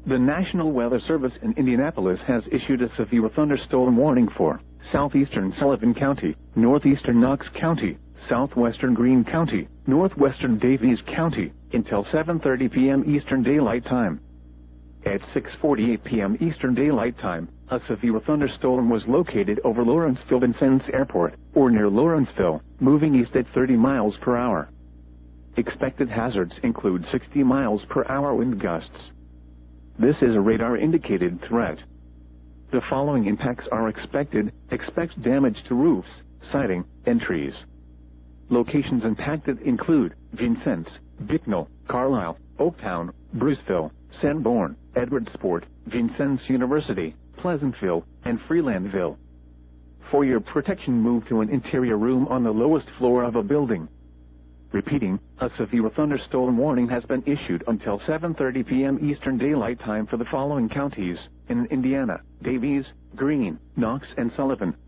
The National Weather Service in Indianapolis has issued a severe thunderstorm warning for southeastern Sullivan County, northeastern Knox County, southwestern Greene County, northwestern Daviess County, until 7:30 p.m. Eastern Daylight Time. At 6:48 p.m. Eastern Daylight Time, a severe thunderstorm was located over Lawrenceville-Vincennes Airport, or near Lawrenceville, moving east at 30 miles per hour. Expected hazards include 60 miles per hour wind gusts. This is a radar-indicated threat. The following impacts are expected. Expect damage to roofs, siding, and trees. Locations impacted include Vincennes, Bicknell, Carlisle, Oaktown, Bruceville, Sanborn, Edwardsport, Vincennes University, Pleasantville, and Freelandville. For your protection, move to an interior room on the lowest floor of a building. Repeating, a severe thunderstorm warning has been issued until 7:30 p.m. Eastern Daylight Time for the following counties in Indiana: Daviess, Greene, Knox, and Sullivan.